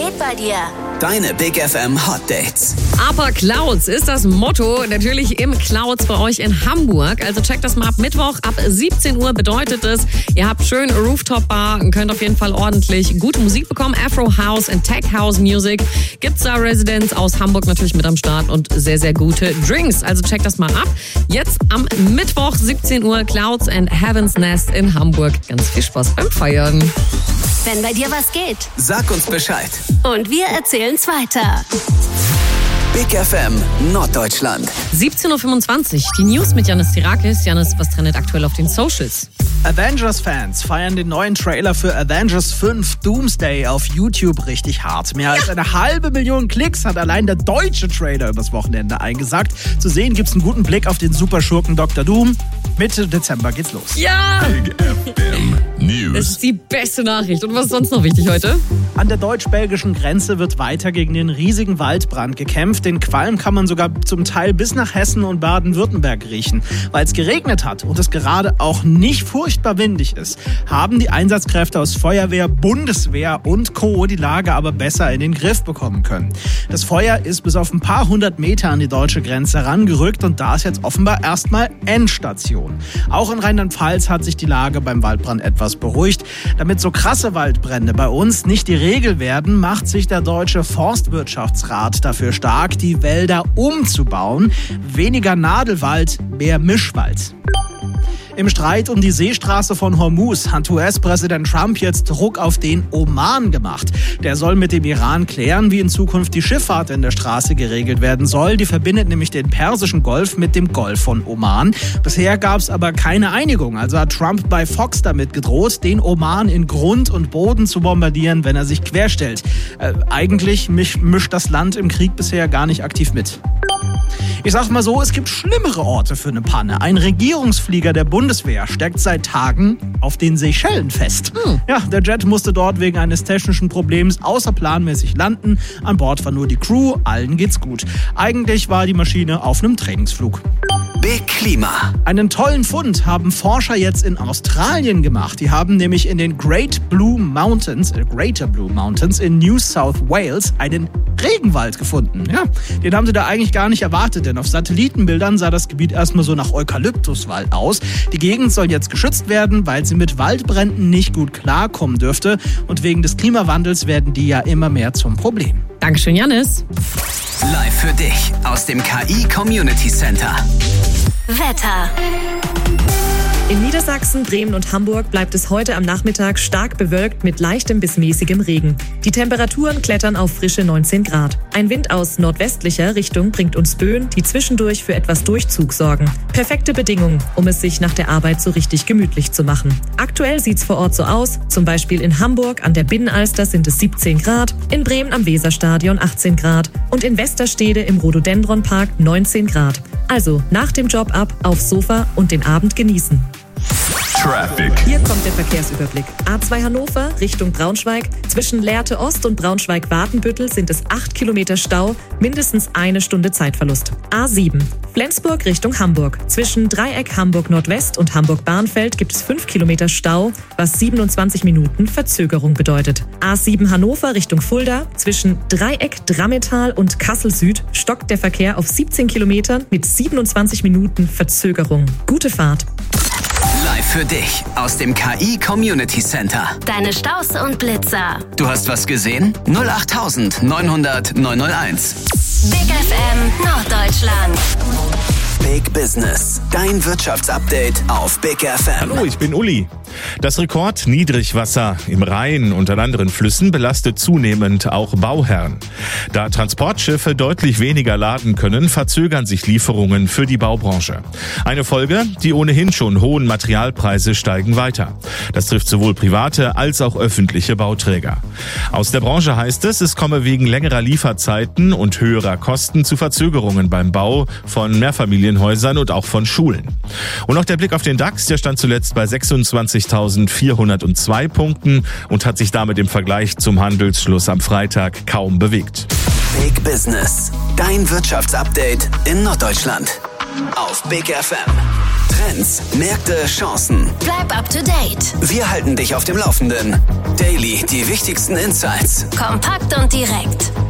geht bei dir? Deine Big FM Hot Dates. Upper Clouds ist das Motto, natürlich im Clouds bei euch in Hamburg. Also checkt das mal ab. Mittwoch ab 17 Uhr bedeutet es, ihr habt schön Rooftop-Bar und könnt auf jeden Fall ordentlich gute Musik bekommen. Afro House und Tech House Music. Gibt's da Residents aus Hamburg natürlich mit am Start und sehr, sehr gute Drinks. Also checkt das mal ab. Jetzt am Mittwoch 17 Uhr Clouds and Heaven's Nest in Hamburg. Ganz viel Spaß beim Feiern. Wenn bei dir was geht. Sag uns Bescheid. Und wir erzählen's weiter. Big FM Norddeutschland. 17.25 Uhr, die News mit Janis Tirakis. Janis, was trendet aktuell auf den Socials? Avengers-Fans feiern den neuen Trailer für Avengers 5 Doomsday auf YouTube richtig hart. Mehr als 500.000 Klicks hat allein der deutsche Trailer übers Wochenende eingesackt. Zu sehen gibt's einen guten Blick auf den Superschurken Dr. Doom. Mitte Dezember geht's los. Ja! Big FM News. Das ist die beste Nachricht. Und was ist sonst noch wichtig heute? An der deutsch-belgischen Grenze wird weiter gegen den riesigen Waldbrand gekämpft. Den Qualm kann man sogar zum Teil bis nach Hessen und Baden-Württemberg riechen. Weil es geregnet hat und es gerade auch nicht furchtbar windig ist, haben die Einsatzkräfte aus Feuerwehr, Bundeswehr und Co. die Lage aber besser in den Griff bekommen können. Das Feuer ist bis auf ein paar hundert Meter an die deutsche Grenze herangerückt und da ist jetzt offenbar erstmal Endstation. Auch in Rheinland-Pfalz hat sich die Lage beim Waldbrand etwas beruhigt. Damit so krasse Waldbrände bei uns nicht die Regel werden, macht sich der Deutsche Forstwirtschaftsrat dafür stark, die Wälder umzubauen. Weniger Nadelwald, mehr Mischwald. Im Streit um die Seestraße von Hormuz hat US-Präsident Trump jetzt Druck auf den Oman gemacht. Der soll mit dem Iran klären, wie in Zukunft die Schifffahrt in der Straße geregelt werden soll. Die verbindet nämlich den Persischen Golf mit dem Golf von Oman. Bisher gab es aber keine Einigung. Also hat Trump bei Fox damit gedroht, den Oman in Grund und Boden zu bombardieren, wenn er sich querstellt. Eigentlich mischt das Land im Krieg bisher gar nicht aktiv mit. Ich sag mal so, es gibt schlimmere Orte für eine Panne. Ein Regierungsflieger der Bundeswehr steckt seit Tagen auf den Seychellen fest. Ja, der Jet musste dort wegen eines technischen Problems außerplanmäßig landen. An Bord war nur die Crew, allen geht's gut. Eigentlich war die Maschine auf einem Trainingsflug. Big Klima. Einen tollen Fund haben Forscher jetzt in Australien gemacht. Die haben nämlich in den Greater Blue Mountains in New South Wales einen Regenwald gefunden. Ja, den haben sie da eigentlich gar nicht erwartet, denn auf Satellitenbildern sah das Gebiet erstmal so nach Eukalyptuswald aus. Die Gegend soll jetzt geschützt werden, weil sie mit Waldbränden nicht gut klarkommen dürfte. Und wegen des Klimawandels werden die ja immer mehr zum Problem. Dankeschön, Janis. Live für dich aus dem KI Community Center. Wetter. In Niedersachsen, Bremen und Hamburg bleibt es heute am Nachmittag stark bewölkt mit leichtem bis mäßigem Regen. Die Temperaturen klettern auf frische 19 Grad. Ein Wind aus nordwestlicher Richtung bringt uns Böen, die zwischendurch für etwas Durchzug sorgen. Perfekte Bedingungen, um es sich nach der Arbeit so richtig gemütlich zu machen. Aktuell sieht's vor Ort so aus, zum Beispiel in Hamburg an der Binnenalster sind es 17 Grad, in Bremen am Weserstadion 18 Grad und in Westerstede im Rhododendronpark 19 Grad. Also nach dem Job ab, aufs Sofa und den Abend genießen. Traffic. Hier kommt der Verkehrsüberblick. A2 Hannover Richtung Braunschweig. Zwischen Lehrte Ost und Braunschweig-Wartenbüttel sind es 8 Kilometer Stau, mindestens eine Stunde Zeitverlust. A7 Flensburg Richtung Hamburg. Zwischen Dreieck Hamburg Nordwest und Hamburg-Bahnfeld gibt es 5 Kilometer Stau, was 27 Minuten Verzögerung bedeutet. A7 Hannover Richtung Fulda. Zwischen Dreieck Drammetal und Kassel Süd stockt der Verkehr auf 17 Kilometern mit 27 Minuten Verzögerung. Gute Fahrt. Live für dich aus dem KI Community Center. Deine Staus und Blitzer. Du hast was gesehen? 08900 901. Big FM Norddeutschland. Big Business. Dein Wirtschaftsupdate auf Big FM. Hallo, ich bin Uli. Das Rekordniedrigwasser im Rhein und an anderen Flüssen belastet zunehmend auch Bauherren. Da Transportschiffe deutlich weniger laden können, verzögern sich Lieferungen für die Baubranche. Eine Folge, die ohnehin schon hohen Materialpreise steigen weiter. Das trifft sowohl private als auch öffentliche Bauträger. Aus der Branche heißt es komme wegen längerer Lieferzeiten und höherer Kosten zu Verzögerungen beim Bau von Mehrfamilienhäusern und auch von Schulen. Und noch der Blick auf den DAX, der stand zuletzt bei 26.402 Punkten und hat sich damit im Vergleich zum Handelsschluss am Freitag kaum bewegt. Big Business. Dein Wirtschaftsupdate in Norddeutschland. Auf Big FM. Trends, Märkte, Chancen. Bleib up to date. Wir halten dich auf dem Laufenden. Daily, die wichtigsten Insights. Kompakt und direkt.